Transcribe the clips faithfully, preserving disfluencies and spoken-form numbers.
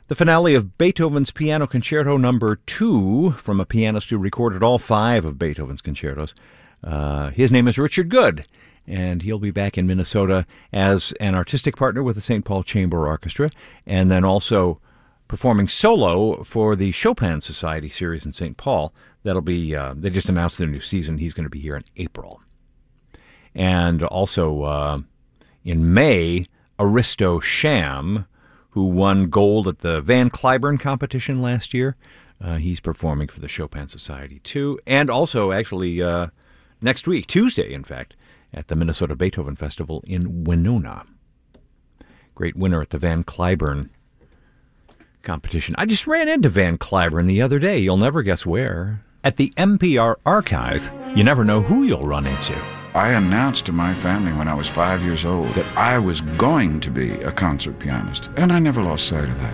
The finale of Beethoven's Piano Concerto Number Two, from a pianist who recorded all five of Beethoven's concertos. Uh, his name is Richard Good, and he'll be back in Minnesota as an artistic partner with the Saint Paul Chamber Orchestra, and then also performing solo for the Chopin Society series in Saint Paul. That'll be, uh, they just announced their new season. He's going to be here in April. And also uh, in May, Aristo Sham, who won gold at the Van Cliburn competition last year. Uh, he's performing for the Chopin Society, too. And also, actually, uh, next week, Tuesday, in fact, at the Minnesota Beethoven Festival in Winona. Great winner at the Van Cliburn competition. I just ran into Van Cliburn the other day. You'll never guess where. At the N P R Archive, you never know who you'll run into. I announced to my family when I was five years old that I was going to be a concert pianist, and I never lost sight of that.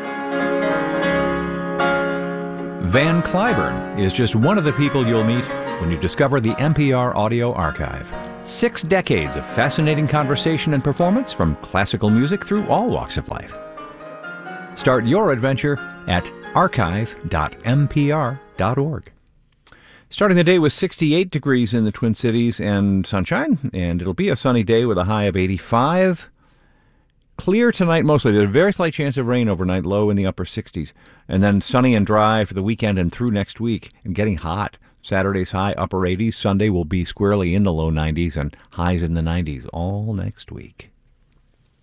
Van Cliburn is just one of the people you'll meet when you discover the N P R Audio Archive. Six decades of fascinating conversation and performance from classical music through all walks of life. Start your adventure at archive dot n p r dot org. Starting the day with sixty-eight degrees in the Twin Cities and sunshine, and it'll be a sunny day with a high of eighty-five. Clear tonight mostly. There's a very slight chance of rain overnight, low in the upper sixties. And then sunny and dry for the weekend and through next week, and getting hot. Saturday's high upper eighties. Sunday will be squarely in the low nineties and highs in the nineties all next week.